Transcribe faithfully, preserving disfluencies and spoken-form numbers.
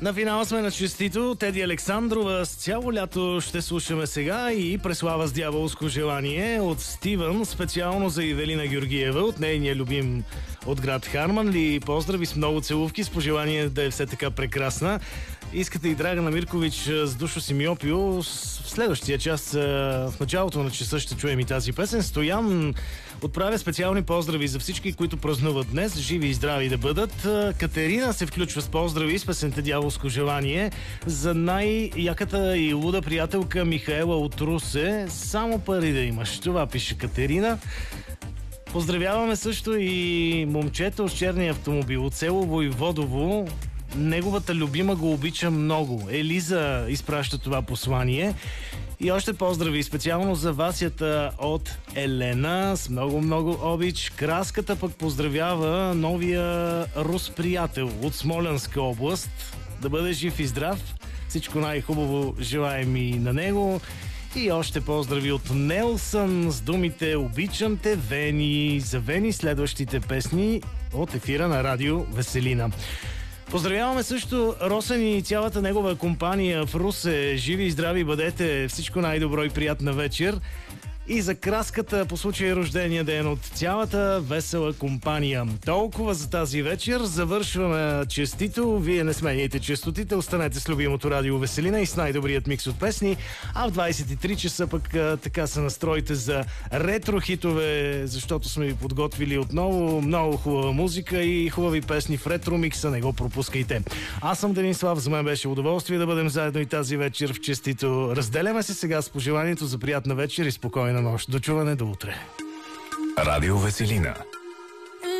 На финала сме на честито. Теди Александрова с цяло лято ще слушаме сега и Преслава с дяволско желание от Стивън, специално за Ивелина Георгиева, от нейния любим от град Харманли. Поздрави с много целувки, с пожелание да е все така прекрасна. Искате и Драгана Миркович с Душо Симиопио. В следващия час, в началото на часа, ще чуем и тази песен. Стоян отправя специални поздрави за всички, които празнуват днес. Живи и здрави да бъдат. Катерина се включва с поздрави с песента Дяволско желание за най-яката и луда приятелка Михаела от Русе. Само пари да имаш. Това пише Катерина. Поздравяваме също и момчето с черния автомобил от село Войводово. Неговата любима го обича много. Елиза изпраща това послание. И още поздрави специално за Васята от Елена с много-много обич. Краската пък поздравява новия рус приятел от Смолянска област. Да бъде жив и здрав. Всичко най-хубаво желаем и на него. И още поздрави от Нелсън с думите "Обичам те, Вени". За Вени следващите песни от ефира на радио Веселина. Поздравяваме също Росен и цялата негова компания в Русе. Живи и здрави бъдете, всичко най-добро и приятна вечер. И за Краската по случай рождения ден от цялата весела компания. Толкова за тази вечер. Завършваме честито. Вие не сменяйте честотите. Останете с любимото радио Веселина и с най-добрият микс от песни. А в двайсет и три часа пък така се настроите за ретро хитове, защото сме ви подготвили отново много хубава музика и хубави песни в ретро микса. Не го пропускайте. Аз съм Денислав. За мен беше удоволствие да бъдем заедно и тази вечер в честито. Разделяме се сега с пожеланието за приятна вечер и спокойна нощ. До чуване до утре. Радио Веселина.